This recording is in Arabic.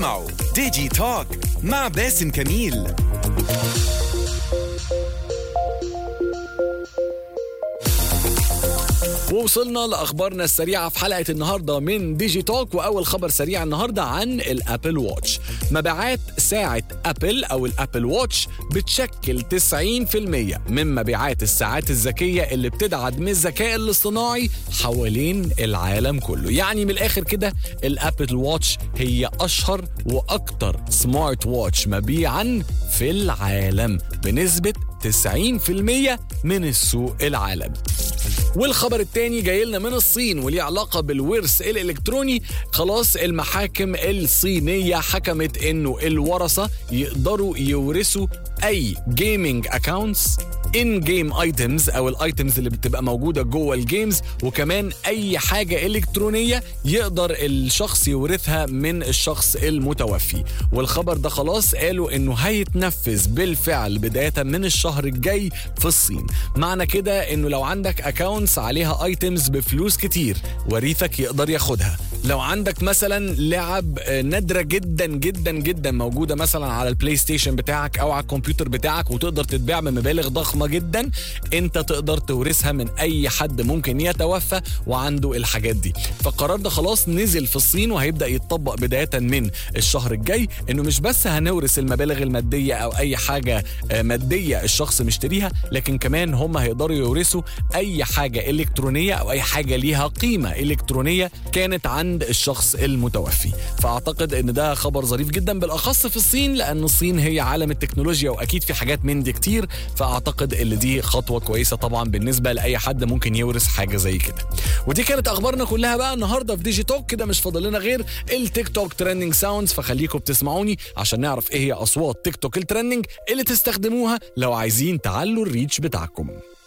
معه ديجي توك مع باسم كميل. ووصلنا لأخبارنا السريعة في حلقة النهاردة من ديجي توك. وأول خبر سريع النهاردة عن الأبل واتش. مبيعات ساعة أبل أو الأبل واتش بتشكل 90% من مبيعات الساعات الذكية اللي بتدعم الذكاء الاصطناعي حوالين العالم كله. يعني من الآخر كده الأبل واتش هي أشهر وأكتر سمارت واتش مبيعاً في العالم بنسبة 90% من السوق العالمي. والخبر التاني جاي لنا من الصين وليه علاقة بالورث الإلكتروني. خلاص المحاكم الصينية حكمت إنه الورثة يقدروا يورثوا أي جيمينج أكاونتس ان جيم ايتمز او الايتمز اللي بتبقى موجوده جوه الجيمز، وكمان اي حاجه الكترونيه يقدر الشخص يورثها من الشخص المتوفي. والخبر ده خلاص قالوا انه هيتنفذ بالفعل بدايه من الشهر الجاي في الصين. معنى كده انه لو عندك اكاونتس عليها ايتمز بفلوس كتير وريثك يقدر ياخدها. لو عندك مثلا لعب نادره جدا جدا جدا موجوده مثلا على البلاي ستيشن بتاعك او على الكمبيوتر بتاعك وتقدر تتباع بمبالغ ضخمه جدا، انت تقدر تورثها من اي حد ممكن يتوفى وعنده الحاجات دي. فالقرار ده خلاص نزل في الصين وهيبدا يتطبق بدايه من الشهر الجاي، انه مش بس هنورث المبالغ الماديه او اي حاجه ماديه الشخص مشتريها، لكن كمان هم هيقدروا يورثوا اي حاجه الكترونيه او اي حاجه ليها قيمه الكترونيه كانت عند الشخص المتوفي. فاعتقد ان ده خبر ظريف جدا بالاخص في الصين، لان الصين هي عالم التكنولوجيا واكيد في حاجات من دي كتير. فاعتقد اللي دي خطوه كويسه طبعا بالنسبه لاي حد ممكن يورث حاجه زي كده. ودي كانت اخبارنا كلها بقى النهارده في ديجي توك. كده مش فاضل لنا غير التيك توك ترending ساوندز، فخليكم بتسمعوني عشان نعرف ايه هي اصوات تيك توك الترending اللي تستخدموها لو عايزين تعلوا الريتش بتاعكم.